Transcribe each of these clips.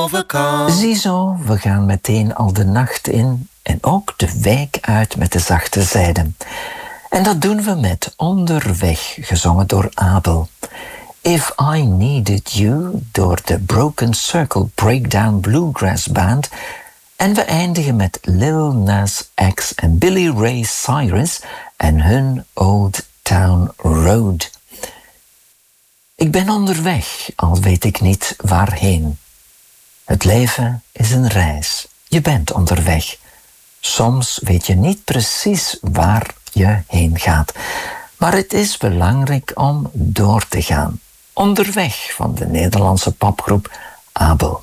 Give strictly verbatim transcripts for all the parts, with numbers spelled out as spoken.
overkomt. Ziezo, we gaan meteen al de nacht in en ook de wijk uit met de zachte zijden. En dat doen we met Onderweg, gezongen door Abel. If I Needed You, door de Broken Circle Breakdown Bluegrass Band. En we eindigen met Lil Nas X en Billy Ray Cyrus en hun Old Town Road. Ik ben onderweg, al weet ik niet waarheen. Het leven is een reis. Je bent onderweg. Soms weet je niet precies waar je heen gaat. Maar het is belangrijk om door te gaan. Onderweg van de Nederlandse popgroep Abel.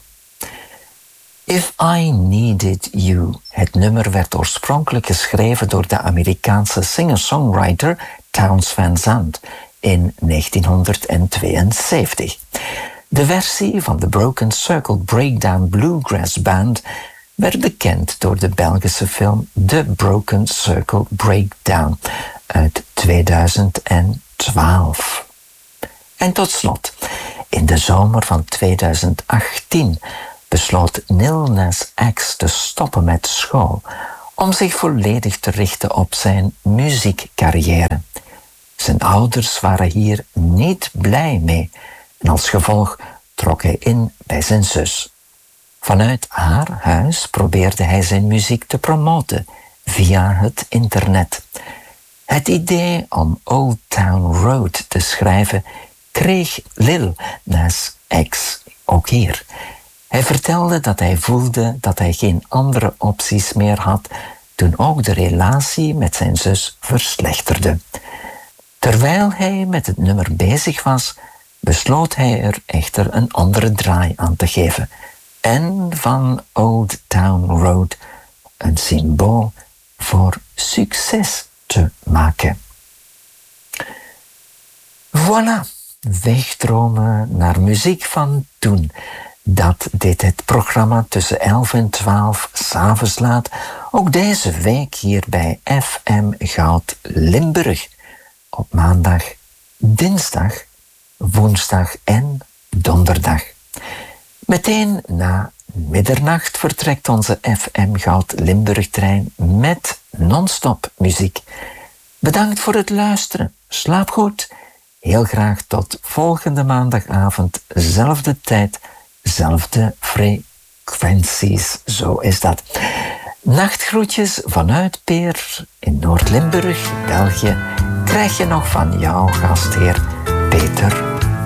If I Needed You. Het nummer werd oorspronkelijk geschreven door de Amerikaanse singer-songwriter Townes Van Zandt in negentienhonderdtweeënzeventig. De versie van de Broken Circle Breakdown Bluegrass Band werd bekend door de Belgische film The Broken Circle Breakdown uit tweeduizend twaalf. En tot slot, in de zomer van tweeduizend achttien besloot Lil Nas X te stoppen met school om zich volledig te richten op zijn muziekcarrière. Zijn ouders waren hier niet blij mee en als gevolg trok hij in bij zijn zus. Vanuit haar huis probeerde hij zijn muziek te promoten via het internet. Het idee om Old Town Road te schrijven kreeg Lil Nas X ook hier. Hij vertelde dat hij voelde dat hij geen andere opties meer had toen ook de relatie met zijn zus verslechterde. Terwijl hij met het nummer bezig was, besloot hij er echter een andere draai aan te geven en van Old Town Road een symbool voor succes te maken. Voilà, wegdromen naar muziek van toen. Dat deed het programma tussen elf en twaalf 's avonds laat, ook deze week hier bij F M Goud Limburg. Op maandag, dinsdag, woensdag en donderdag. Meteen na middernacht vertrekt onze F M Goud Limburg-trein met non-stop muziek. Bedankt voor het luisteren. Slaap goed. Heel graag tot volgende maandagavond. Zelfde tijd, zelfde frequenties. Zo is dat. Nachtgroetjes vanuit Peer in Noord-Limburg, België. Krijg je nog van jouw gastheer Peter